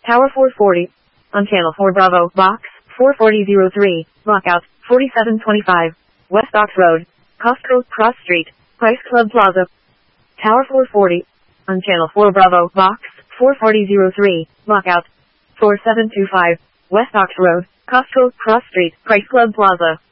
Tower 440. On Channel 4 Bravo, Box 44003, Lockout 4725, West Ox Road, Costco Cross Street, Price Club Plaza. Tower 440. On Channel 4 Bravo, Box 44003, Lockout 4725, West Ox Road, Costco Cross Street, Price Club Plaza.